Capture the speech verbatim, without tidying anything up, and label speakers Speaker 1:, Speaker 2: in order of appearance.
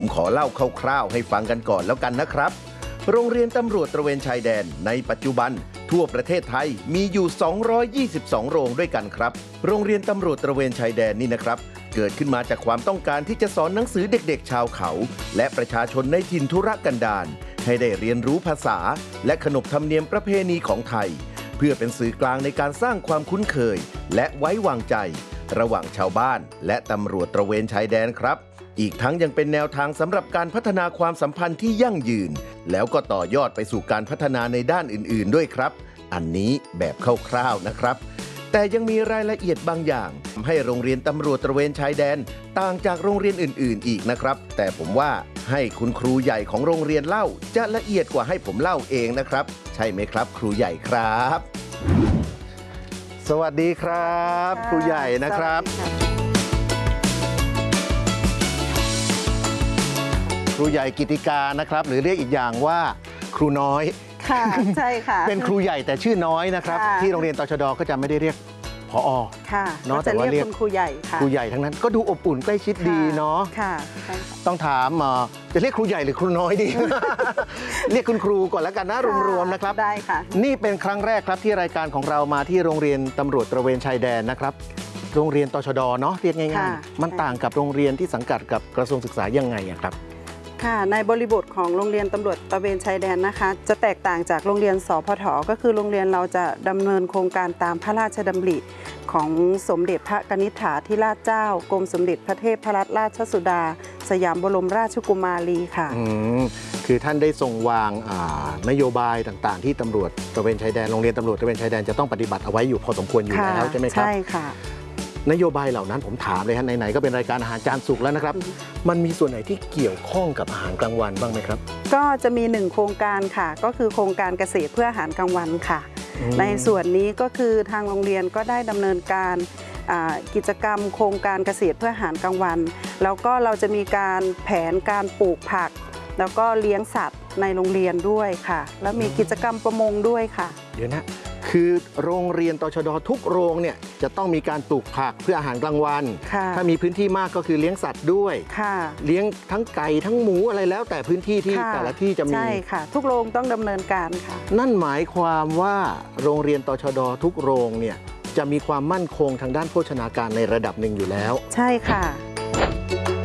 Speaker 1: ผมขอเล่าคร่าวๆให้ฟังกันก่อนแล้วกันนะครับโรงเรียนตำรวจตระเวนชายแดนในปัจจุบันทั่วประเทศไทยมีอยู่สองร้อยยี่สิบสองโรงด้วยกันครับโรงเรียนตำรวจตระเวนชายแดนนี่นะครับเกิดขึ้นมาจากความต้องการที่จะสอนหนังสือเด็กๆชาวเขาและประชาชนในถิ่นทุรกันดารให้ได้เรียนรู้ภาษาและขนบธรรมเนียมประเพณีของไทยเพื่อเป็นสื่อกลางในการสร้างความคุ้นเคยและไว้วางใจระหว่างชาวบ้านและตำรวจตระเวนชายแดนครับอีกทั้งยังเป็นแนวทางสำหรับการพัฒนาความสัมพันธ์ที่ยั่งยืนแล้วก็ต่อยอดไปสู่การพัฒนาในด้านอื่นๆด้วยครับอันนี้แบบคร่าวๆนะครับแต่ยังมีรายละเอียดบางอย่างทำให้โรงเรียนตำรวจตระเวนชายแดนต่างจากโรงเรียนอื่นๆอีกนะครับแต่ผมว่าให้คุณครูใหญ่ของโรงเรียนเล่าจะละเอียดกว่าให้ผมเล่าเองนะครับใช่ไหมครับครูใหญ่ครับสวัสดีครับครูใหญ่นะครับครูใหญ่กิติกานะครับหรือเรียกอีกอย่างว่าครูน้อย
Speaker 2: ค่ะใช่ค่ะ
Speaker 1: เป็นครูใหญ่แต่ชื่อน้อยนะครับที่โรงเรียนตชด.ก็จะไม่ได้เรียกผอ.
Speaker 2: ค่ะ
Speaker 1: เนาะแต่ว่าเรียก
Speaker 2: ครูใหญ่ค่ะ
Speaker 1: ครูใหญ่ทั้งนั้นก็ดูอบอุ่นใกล้ชิดดีเนาะ
Speaker 2: ค่ะ
Speaker 1: ต้องถามจะเรียกครูใหญ่หรือครูน้อยดี เรียกคุณครูก่อนแล้วกันนะรวมๆนะครับ
Speaker 2: ได้ค่ะ
Speaker 1: นี่เป็นครั้งแรกครับที่รายการของเรามาที่โรงเรียนตำรวจตระเวนชายแดนนะครับโรงเรียนตชด.เนาะเรียกง่ายๆมันต่างกับโรงเรียนที่สังกัดกับกระทรวงศึกษายังไงครับ
Speaker 2: ค่ะในบริบทของโรงเรียนตำรวจตระเวนชายแดนนะคะจะแตกต่างจากโรงเรียนสพท.ก็คือโรงเรียนเราจะดำเนินโครงการตามพระราชดำริของสมเด็จพระกนิษฐาธิราชเจ้ากรมสมเด็จพระเทพรัตนราชสุดาสยามบรมราชกุมารีค่ะ
Speaker 1: อืมคือท่านได้ทรงวางนโยบายต่างๆที่ตำรวจตระเวนชายแดนโรงเรียนตำรวจตระเวนชายแดนจะต้องปฏิบัติเอาไว้อยู่พอสมควรอยู่แล้วใช่ไหมครับ
Speaker 2: ใช่ค่ะ
Speaker 1: นโยบายเหล่านั้นผมถามเลยฮะไหนๆก็เป็นรายการอาหารจานสุกแล้วนะครับมันมีส่วนไหนที่เกี่ยวข้องกับอาหารกลางวันบ้างไหมครับ
Speaker 2: ก็จะมีหนึ่งโครงการค่ะก็คือโครงการเกษตรเพื่ออาหารกลางวันค่ะในส่วนนี้ก็คือทางโรงเรียนก็ได้ดำเนินการกิจกรรมโครงการเกษตรเพื่ออาหารกลางวันแล้วก็เราจะมีการแผนการปลูกผักแล้วก็เลี้ยงสัตว์ในโรงเรียนด้วยค่ะแล้วมีกิจกรรมประมงด้วยค่ะ
Speaker 1: เดี๋ยวนะคือโรงเรียนตชด.ทุกโรงเนี่ยจะต้องมีการปลูกผักเพื่ออาหารกลางวันถ้ามีพื้นที่มากก็คือเลี้ยงสัตว์ด้วยเลี้ยงทั้งไก่ทั้งหมูอะไรแล้วแต่พื้นที่ที่แต่ละที่จะมี
Speaker 2: ใช่ค่ะทุกโรงต้องดำเนินการค่ะ
Speaker 1: นั่นหมายความว่าโรงเรียนตชด.ทุกโรงเนี่ยจะมีความมั่นคงทางด้านโภชนาการในระดับหนึ่งอยู่แล้ว
Speaker 2: ใช่ค่ะ